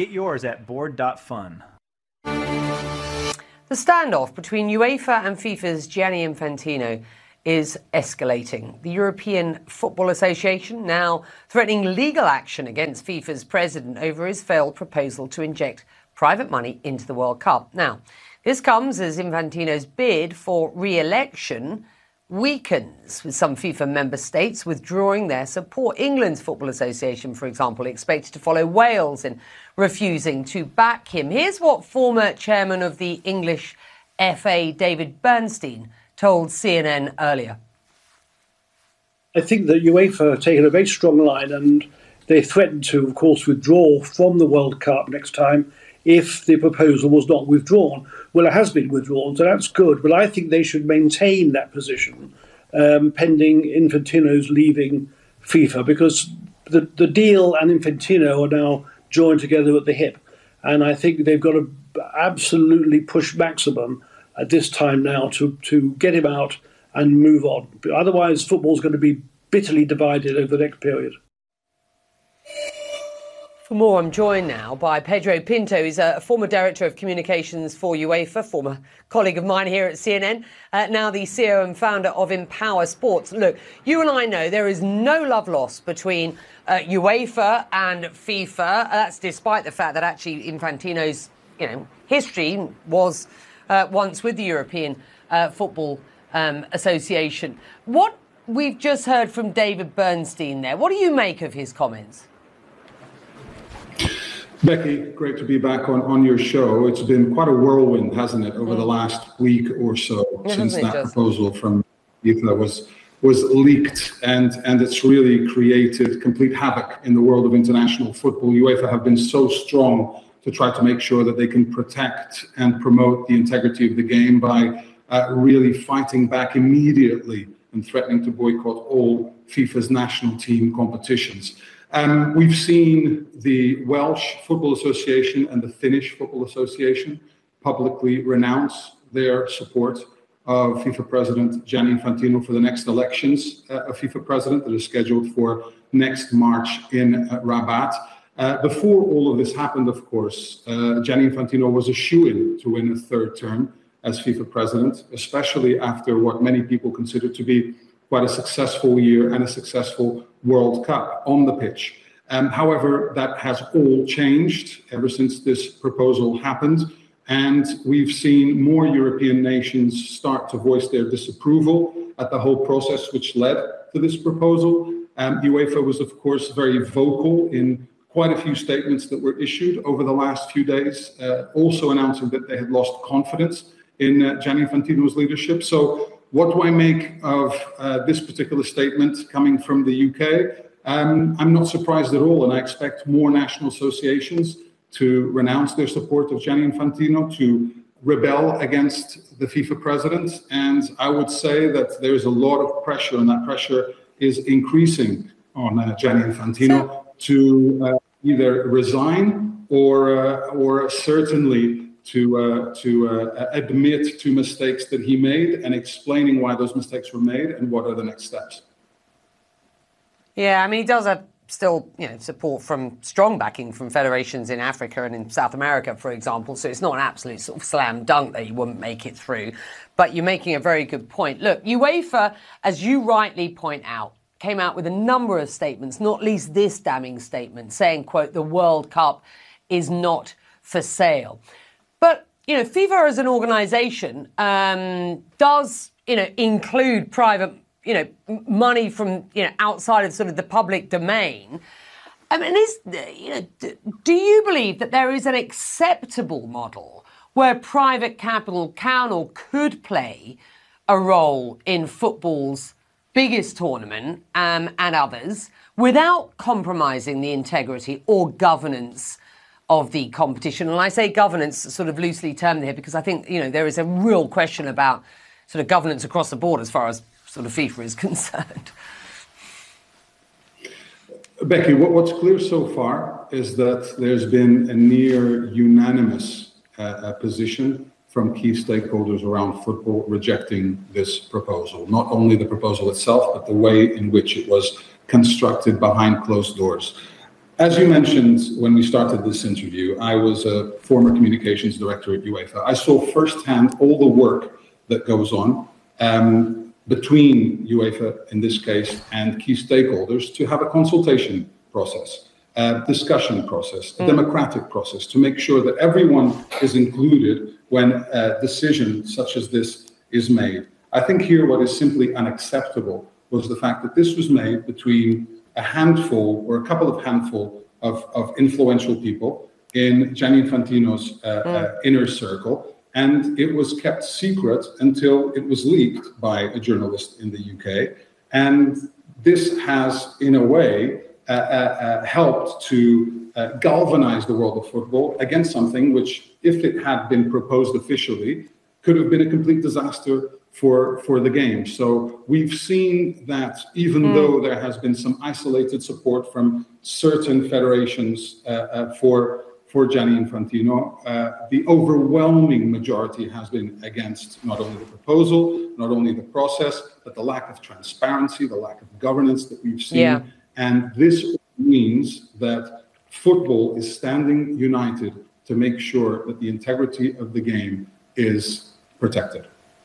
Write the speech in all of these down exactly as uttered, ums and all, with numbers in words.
Get yours at board dot fun. The standoff between UEFA and FIFA's Gianni Infantino is escalating. The European Football Association now threatening legal action against FIFA's president over his failed proposal to inject private money into the World Cup. Now, this comes as Infantino's bid for re-election weakens, with some FIFA member states withdrawing their support. England's Football Association, for example, expected to follow Wales in refusing to back him. Here's what former chairman of the English F A, David Bernstein, told C N N earlier. I think that UEFA have taken a very strong line, and they threatened to, of course, withdraw from the World Cup next time if the proposal was not withdrawn. Well, it has been withdrawn, so that's good, but I think they should maintain that position um, pending Infantino's leaving FIFA, because the, the deal and Infantino are now joined together at the hip, and I think they've got to absolutely push maximum at this time now to, to get him out and move on. Otherwise, football's going to be bitterly divided over the next period. For more, I'm joined now by Pedro Pinto. He's a former Director of Communications for UEFA, former colleague of mine here at C N N, uh, now the C E O and founder of Empower Sports. Look, you and I know there is no love lost between uh, UEFA and FIFA. Uh, that's despite the fact that actually Infantino's, you know, history was uh, once with the European uh, Football um, Association. What we've just heard from David Bernstein there, what do you make of his comments? Becky, great to be back on, on your show. It's been quite a whirlwind, hasn't it, over mm. the last week or so yeah, since that just. proposal from FIFA was was leaked, and, and it's really created complete havoc in the world of international football. UEFA have been so strong to try to make sure that they can protect and promote the integrity of the game by uh, really fighting back immediately and threatening to boycott all FIFA's national team competitions. Um, we've seen the Welsh Football Association and the Finnish Football Association publicly renounce their support of FIFA President Gianni Infantino for the next elections uh, of FIFA President that is scheduled for next March in uh, Rabat. Uh, before all of this happened, of course, uh, Gianni Infantino was a shoo-in to win a third term as FIFA President, especially after what many people consider to be quite a successful year and a successful World Cup on the pitch. Um, however, that has all changed ever since this proposal happened. And we've seen more European nations start to voice their disapproval at the whole process which led to this proposal. Um, UEFA was, of course, very vocal in quite a few statements that were issued over the last few days, uh, also announcing that they had lost confidence in uh, Gianni Infantino's leadership. So what do I make of uh, this particular statement coming from the U K? Um, I'm not surprised at all, and I expect more national associations to renounce their support of Gianni Infantino, to rebel against the FIFA president. And I would say that there's a lot of pressure, and that pressure is increasing on uh, Gianni Infantino to uh, either resign or, uh, or certainly to uh, to uh, admit to mistakes that he made and explaining why those mistakes were made and what are the next steps. Yeah, I mean, he does have still, you know, support from strong backing from federations in Africa and in South America, for example. So it's not an absolute sort of slam dunk that he wouldn't make it through. But you're making a very good point. Look, UEFA, as you rightly point out, came out with a number of statements, not least this damning statement saying, quote, the World Cup is not for sale. But, you know, FIFA as an organisation um, does, you know, include private, you know, money from, you know, outside of sort of the public domain. I mean, is, you know, do you believe that there is an acceptable model where private capital can or could play a role in football's biggest tournament um, and others without compromising the integrity or governance of the competition? And I say governance sort of loosely termed here because I think, you know, there is a real question about sort of governance across the board as far as sort of FIFA is concerned. Becky, what, what's clear so far is that there's been a near unanimous uh, position from key stakeholders around football rejecting this proposal. Not only the proposal itself, but the way in which it was constructed behind closed doors. as you mentioned when we started this interview, I was a former communications director at UEFA. I saw firsthand all the work that goes on um, between UEFA, in this case, and key stakeholders to have a consultation process, a discussion process, a mm. democratic process to make sure that everyone is included when a decision such as this is made. I think here what is simply unacceptable was the fact that this was made between a handful or a couple of handful of, of influential people in Gianni Infantino's uh, mm. uh, inner circle, and it was kept secret until it was leaked by a journalist in the U K. And this has, in a way, uh, uh, uh, helped to uh, galvanize the world of football against something which, if it had been proposed officially, could have been a complete disaster for, for the game. So we've seen that even mm. though there has been some isolated support from certain federations uh, uh, for, for Gianni Infantino, uh, the overwhelming majority has been against not only the proposal, not only the process, but the lack of transparency, the lack of governance that we've seen. Yeah. And this means that football is standing united to make sure that the integrity of the game is protected.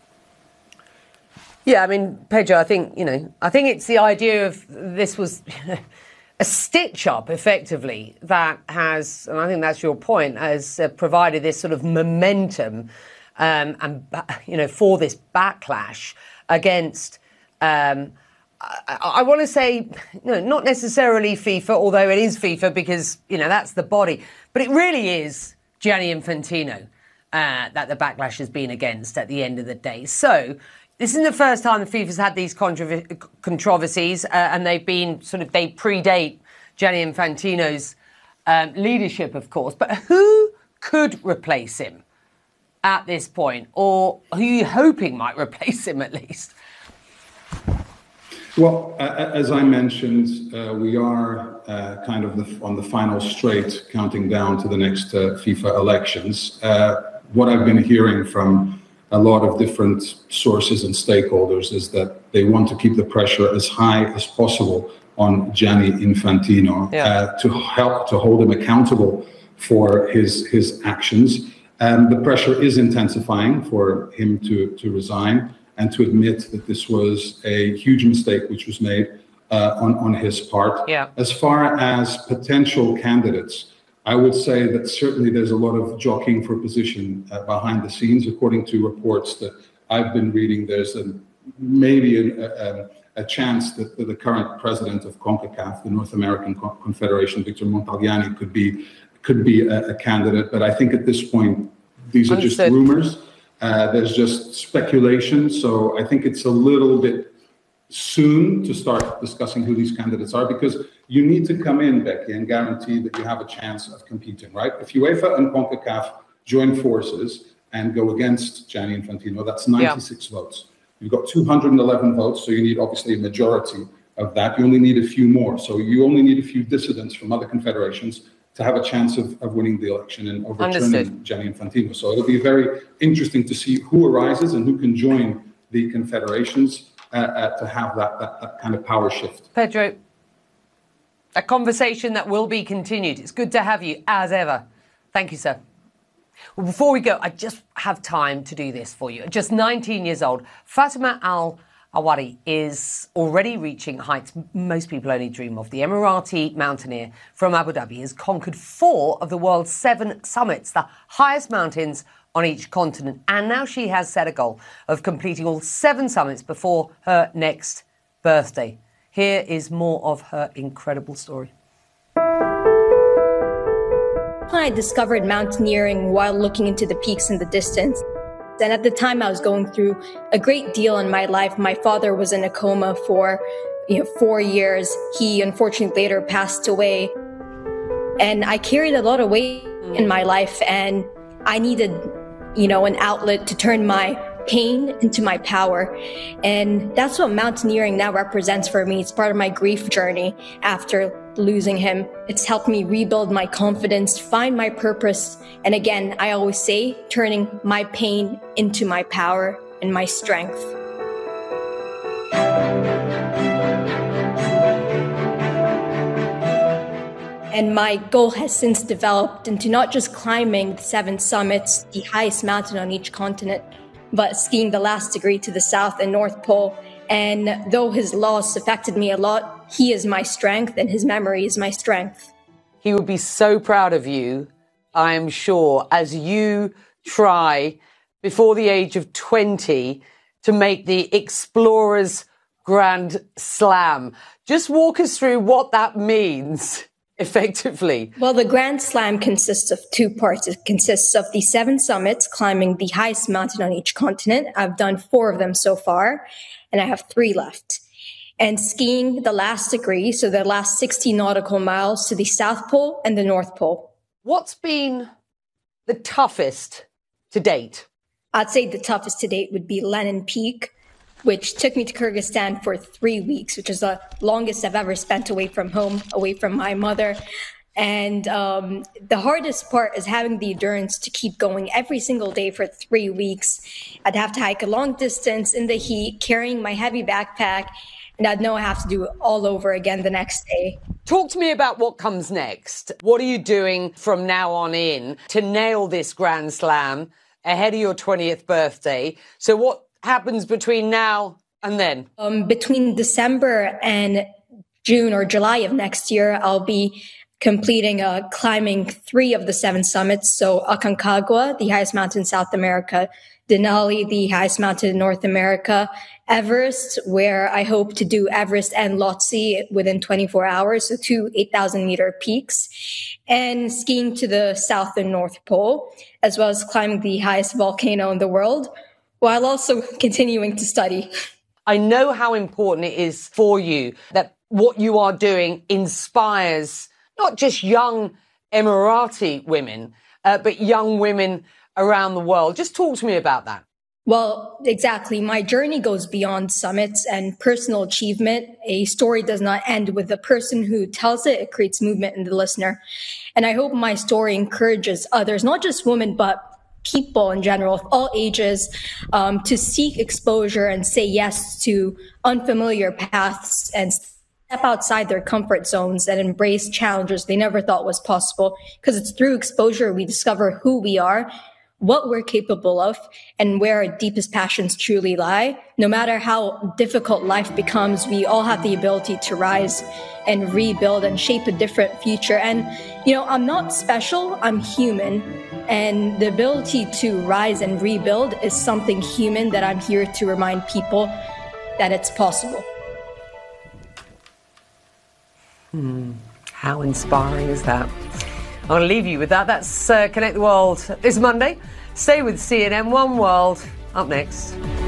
Yeah, I mean, Pedro, I think, you know, I think it's the idea of this was a stitch-up, effectively, that has, and I think that's your point, has uh, provided this sort of momentum um, and, you know, for this backlash against, um, I, I want to say, no, not necessarily FIFA, although it is FIFA because, you know, that's the body, but it really is Gianni Infantino uh, that the backlash has been against at the end of the day. So this isn't the first time the FIFA's had these controver- controversies, uh, and they've been sort of, they predate Gianni Infantino's um, leadership, of course. But who could replace him at this point, or who are you hoping might replace him at least? Well, uh, as I mentioned, uh, we are uh, kind of the, on the final straight, counting down to the next uh, FIFA elections. Uh, what I've been hearing from a lot of different sources and stakeholders is that they want to keep the pressure as high as possible on Gianni Infantino yeah. uh, to help to hold him accountable for his his actions. And the pressure is intensifying for him to, to resign and to admit that this was a huge mistake which was made uh, on, on his part. Yeah. As far as potential candidates, I would say that certainly there's a lot of jockeying for position uh, behind the scenes. According to reports that I've been reading, there's a, maybe a, a, a chance that the current president of CONCACAF, the North American Confederation, Victor Montagliani, could be could be a, a candidate. But I think at this point, these are Understood. just rumors. Uh, there's just speculation. So I think it's a little bit soon to start discussing who these candidates are, because you need to come in, Becky, and guarantee that you have a chance of competing, right? If UEFA and CONCACAF join forces and go against Gianni Infantino, that's ninety-six yeah. votes. You've got two hundred eleven votes, so you need obviously a majority of that. You only need a few more. So you only need a few dissidents from other confederations to have a chance of, of winning the election and overturning Understood. Gianni Infantino. So it'll be very interesting to see who arises and who can join the confederations uh, uh, to have that, that, that kind of power shift. Pedro, a conversation that will be continued. It's good to have you, as ever. Thank you, sir. Well, before we go, I just have time to do this for you. At just nineteen years old, Fatima Al Awari is already reaching heights most people only dream of. The Emirati mountaineer from Abu Dhabi has conquered four of the world's seven summits, the highest mountains on each continent. And now she has set a goal of completing all seven summits before her next birthday. Here is more of her incredible story. I discovered mountaineering while looking into the peaks in the distance. And at the time I was going through a great deal in my life. My father was in a coma for, you know, four years. He unfortunately later passed away. And I carried a lot of weight in my life, and I needed, you know, an outlet to turn my pain into my power. And that's what mountaineering now represents for me. It's part of my grief journey after losing him. It's helped me rebuild my confidence, find my purpose. And again, I always say, turning my pain into my power and my strength. And my goal has since developed into not just climbing the seven summits, the highest mountain on each continent, but skiing the last degree to the South and North Pole. And though his loss affected me a lot, he is my strength and his memory is my strength. He would be so proud of you, I am sure, as you try before the age of twenty to make the Explorers Grand Slam. Just walk us through what that means, effectively. Well, the Grand Slam consists of two parts. It consists of the seven summits, climbing the highest mountain on each continent. I've done four of them so far, and I have three left. And skiing the last degree, so the last sixty nautical miles to the South Pole and the North Pole. What's been the toughest to date? I'd say the toughest to date would be Lenin Peak, which took me to Kyrgyzstan for three weeks, which is the longest I've ever spent away from home, away from my mother. And um, the hardest part is having the endurance to keep going every single day for three weeks. I'd have to hike a long distance in the heat, carrying my heavy backpack, and I'd know I have to do it all over again the next day. Talk to me about what comes next. What are you doing from now on in to nail this Grand Slam ahead of your twentieth birthday? So what happens between now and then? Um, between December and June or July of next year, I'll be completing uh, climbing three of the seven summits. So Aconcagua, the highest mountain in South America, Denali, the highest mountain in North America, Everest, where I hope to do Everest and Lhotse within twenty-four hours, so two eight thousand meter peaks, and skiing to the South and North Pole, as well as climbing the highest volcano in the world, while also continuing to study. I know how important it is for you that what you are doing inspires not just young Emirati women, uh, but young women around the world. Just talk to me about that. Well, exactly. My journey goes beyond summits and personal achievement. A story does not end with the person who tells it. It creates movement in the listener. And I hope my story encourages others, not just women, but people in general, of all ages, um, to seek exposure and say yes to unfamiliar paths and step outside their comfort zones and embrace challenges they never thought was possible. Because it's through exposure we discover who we are, what we're capable of, and where our deepest passions truly lie. No matter how difficult life becomes, we all have the ability to rise and rebuild and shape a different future. And, you know, I'm not special, I'm human. And the ability to rise and rebuild is something human that I'm here to remind people that it's possible. Hmm. How inspiring is that? I'll leave you with that. That's uh, Connect the World this Monday. Stay with C N N One World. Up next.